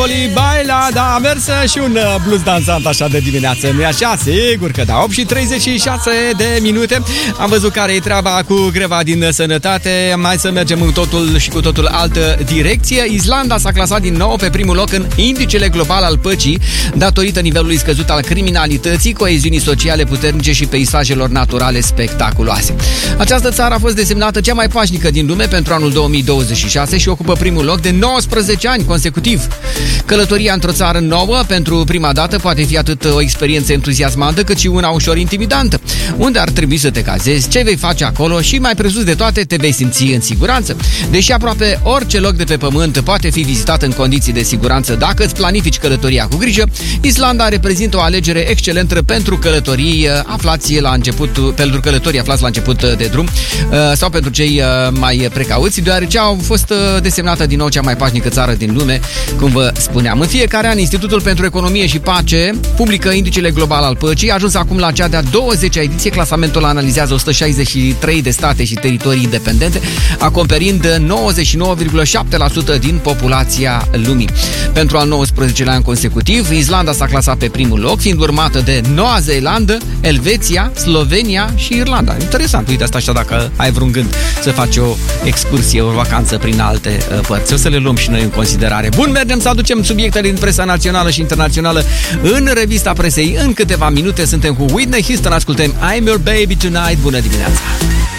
Poli Baila. Da, a mers și un blues dansant așa de dimineață, nu-i așa? Sigur că da. 8 și 36 de minute. Am văzut care e treaba cu greva din sănătate. Mai să mergem în totul și cu totul altă direcție. Islanda s-a clasat din nou pe primul loc în indicele global al păcii, datorită nivelului scăzut al criminalității, coeziunii sociale puternice și peisajelor naturale spectaculoase. Această țară a fost desemnată cea mai pașnică din lume pentru anul 2026 și ocupă primul loc de 19 ani consecutiv. Călătoria într-o țară nouă pentru prima dată poate fi atât o experiență entuziasmantă cât și una ușor intimidantă. Unde ar trebui să te cazezi, ce vei face acolo și mai presus de toate te vei simți în siguranță. Deși aproape orice loc de pe pământ poate fi vizitat în condiții de siguranță dacă îți planifici călătoria cu grijă, Islanda reprezintă o alegere excelentă pentru călătorii aflați la început, pentru călătorii aflați la început de drum sau pentru cei mai precauți, deoarece au fost desemnată din nou cea mai pașnică țară din lume, cum vă spuneam. În fiecare an, Institutul pentru Economie și Pace publică indicele global al păcii, a ajuns acum la cea de-a 20-a ediție. Clasamentul analizează 163 de state și teritorii independente, acoperind 99,7% din populația lumii. Pentru al 19-lea an consecutiv, Islanda s-a clasat pe primul loc, fiind urmată de Noua Zeelandă, Elveția, Slovenia și Irlanda. Interesant, uite asta așa, dacă ai vreun gând să faci o excursie, o vacanță prin alte părți. O să le luăm și noi în considerare. Bun, mergem să aducem subiectele din presa națională și internațională în revista presei. În câteva minute suntem cu Whitney Houston, ascultăm I'm Your Baby Tonight. Bună dimineața!